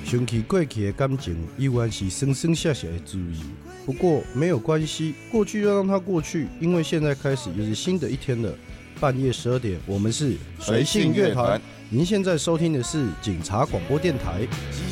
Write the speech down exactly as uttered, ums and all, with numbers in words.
想起过去的感情，依然是生生下下的注意。不过没有关系，过去就让它过去，因为现在开始又是新的一天了。半夜十二点，我们是随性乐团。您现在收听的是警察广播电台。